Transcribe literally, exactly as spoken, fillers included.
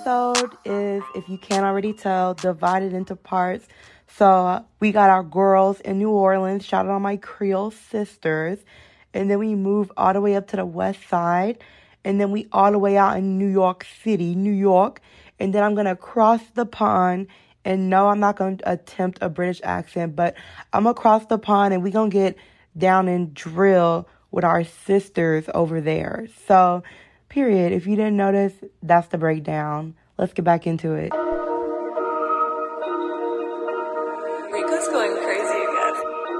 episode is, if you can't already tell, divided into parts. So we got our girls in New Orleans. Shout out to my Creole sisters. And then we move all the way up to the west side. And then we all the way out in New York City, New York. And then I'm going to cross the pond. And no, I'm not going to attempt a British accent, but I'm going to cross the pond and we're going to get down and drill with our sisters over there. So, period. If you didn't notice, that's the breakdown. Let's get back into it.